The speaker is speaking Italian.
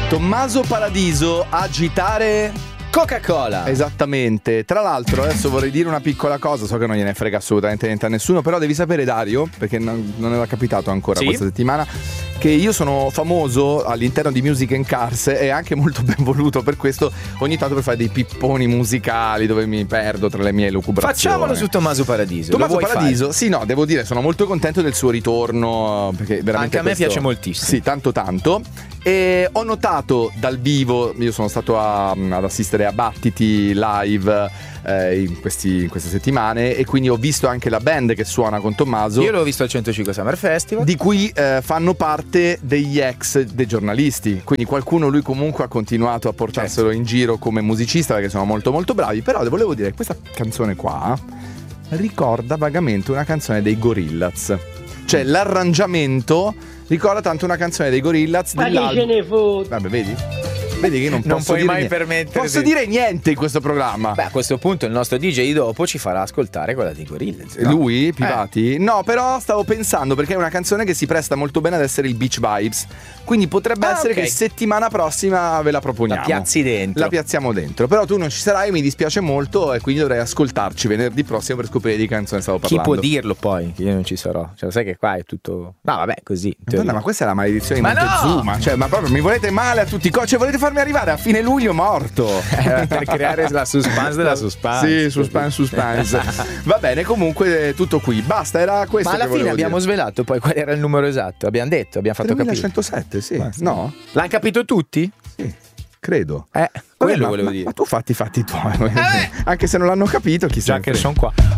Tommaso Paradiso, agitare Coca-Cola. Esattamente. Tra l'altro adesso vorrei dire una piccola cosa, so che non gliene frega assolutamente niente a nessuno, però devi sapere, Dario, perché non era capitato ancora questa settimana, che io sono famoso all'interno di Music and Cars e anche molto ben voluto per questo, ogni tanto per fare dei pipponi musicali dove mi perdo tra le mie elucubrazioni. Facciamolo su Tommaso Paradiso. Tommaso Paradiso, fare? Sì, no, devo dire, sono molto contento del suo ritorno, perché veramente anche a me piace moltissimo. Sì, tanto. E ho notato dal vivo, io sono stato ad assistere a Battiti live in queste settimane, e quindi ho visto anche la band che suona con Tommaso. Io l'ho visto al 105 Summer Festival, di cui fanno parte degli ex dei giornalisti, quindi qualcuno lui comunque ha continuato a portarselo in giro come musicista, perché sono molto molto bravi. Però volevo dire che questa canzone qua ricorda vagamente una canzone dei Gorillaz, cioè l'arrangiamento ricorda tanto una canzone dei Gorillaz dell'album. Ma che ce ne fotte? Vabbè, vedi che non posso puoi dire mai niente. permetterti. Posso dire niente in questo programma. Beh, a questo punto il nostro DJ dopo ci farà ascoltare quella dei Gorillaz, no? Lui, Pivati? No, però stavo pensando, perché è una canzone che si presta molto bene ad essere il Beach Vibes, quindi potrebbe essere che settimana prossima ve la proponiamo. La piazzi dentro. La piazziamo dentro. Però tu non ci sarai, mi dispiace molto, e quindi dovrei ascoltarci venerdì prossimo per scoprire di che canzone stavo parlando. Chi può dirlo poi? Che io non ci sarò. Cioè, sai che qua è tutto... No, vabbè, così. Madonna, ma questa è la maledizione di Montezuma. Cioè, ma proprio mi volete male a tutti i cioè, volete farmi arrivare a fine luglio morto per creare la suspense della suspense. Sì, suspense. Va bene, comunque tutto qui. Basta, era questo. Ma alla fine abbiamo svelato poi qual era il numero esatto. Abbiamo detto, abbiamo fatto 3107, sì. No? L'hanno capito tutti? Sì, credo. Quello volevo dire. Ma tu fatti tuoi. Anche se non l'hanno capito, chissà. Già che sono qua.